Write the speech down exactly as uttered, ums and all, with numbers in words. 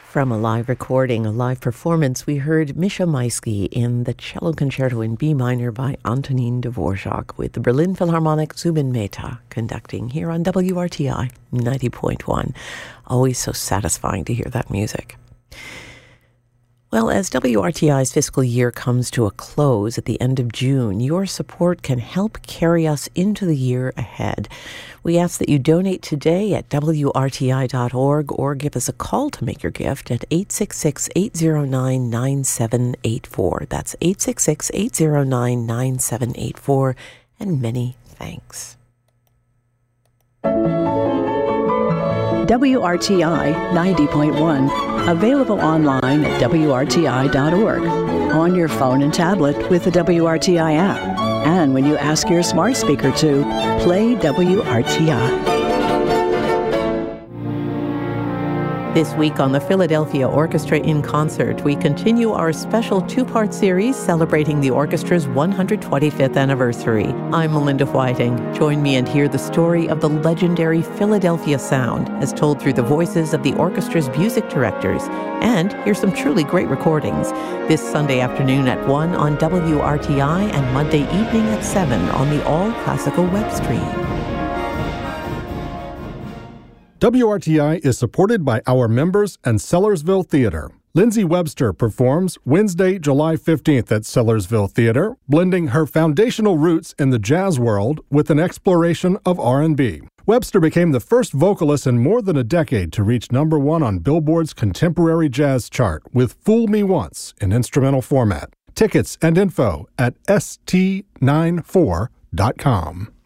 From a live recording, a live performance, we heard Misha Maisky in the Cello Concerto in B minor by Antonin Dvorak, with the Berlin Philharmonic Zubin Mehta conducting here on W R T I ninety point one. Always so satisfying to hear that music. Well, as W R T I's fiscal year comes to a close at the end of June, your support can help carry us into the year ahead. We ask that you donate today at W R T I dot org or give us a call to make your gift at eight six six, eight zero nine, nine seven eight four. That's eight six six, eight zero nine, nine seven eight four. And many thanks. W R T I ninety point one, available online at W R T I dot org, on your phone and tablet with the W R T I app, and when you ask your smart speaker to play W R T I. This week on the Philadelphia Orchestra in Concert, we continue our special two-part series celebrating the orchestra's one hundred twenty-fifth anniversary. I'm Melinda Whiting. Join me and hear the story of the legendary Philadelphia sound as told through the voices of the orchestra's music directors, and hear some truly great recordings this Sunday afternoon at one on W R T I and Monday evening at seven on the All Classical web stream. W R T I is supported by our members and Sellersville Theater. Lindsay Webster performs Wednesday, July fifteenth at Sellersville Theater, blending her foundational roots in the jazz world with an exploration of R and B. Webster became the first vocalist in more than a decade to reach number one on Billboard's Contemporary Jazz chart with Fool Me Once in instrumental format. Tickets and info at S T ninety-four dot com.